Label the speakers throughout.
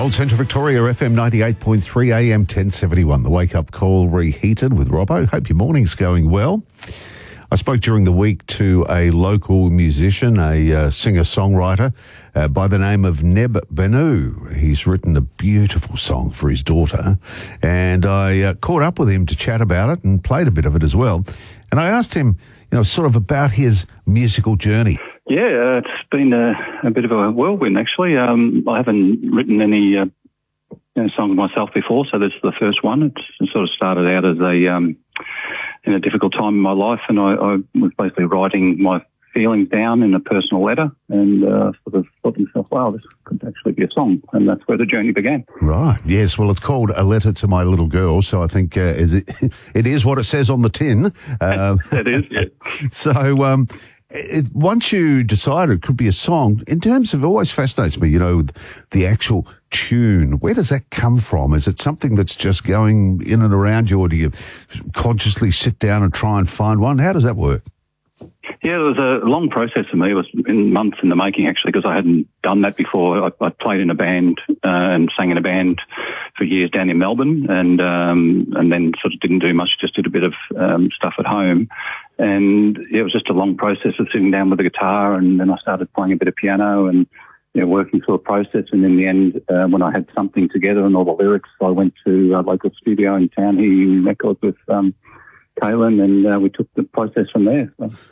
Speaker 1: Old Central Victoria, FM 98.3 AM 1071. The wake-up call reheated with Robbo. Hope your morning's going well. I spoke during the week to a local musician, a singer-songwriter by the name of Neb Benu. He's written a beautiful song for his daughter, and I caught up with him to chat about it and played a bit of it as well. And I asked him, sort of about his musical journey.
Speaker 2: Yeah, it's been a bit of a whirlwind, actually. I haven't written any songs myself before, so this is the first one. It sort of started out as in a difficult time in my life, and I was basically writing my feelings down in a personal letter, and sort of thought to myself, wow, this could actually be a song, and that's where the journey began.
Speaker 1: Right, yes. Well, it's called A Letter to My Little Girl, so I think it is what it says on the tin.
Speaker 2: It is, yeah.
Speaker 1: So once you decide it could be a song, in terms of, it always fascinates me, the actual tune, where does that come from? Is it something that's just going in and around you, or do you consciously sit down and try and find one? How does that work?
Speaker 2: Yeah, it was a long process for me. It was months in the making, actually, because I hadn't done that before. I played in a band and sang in a band for years down in Melbourne, and then sort of didn't do much, just did a bit of stuff at home. And it was just a long process of sitting down with the guitar, and then I started playing a bit of piano and working through a process. And in the end, when I had something together and all the lyrics, I went to a local studio in town here, Union Records, with Kaylin, and we took the process from there.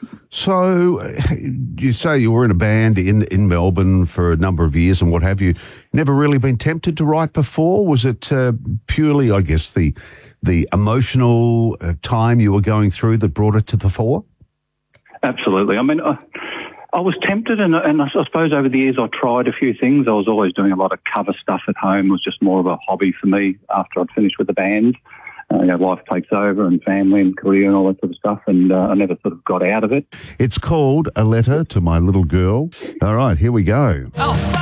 Speaker 1: So you say you were in a band in Melbourne for a number of years and what have you. Never really been tempted to write before? Was it purely, I guess, the emotional time you were going through that brought it to the fore?
Speaker 2: Absolutely. I mean, I was tempted, and I suppose over the years I tried a few things. I was always doing a lot of cover stuff at home. It was just more of a hobby for me after I'd finished with the band. Life takes over, and family and career and all that sort of stuff, and I never sort of got out of it.
Speaker 1: It's called A Letter to My Little Girl. All right, here we go.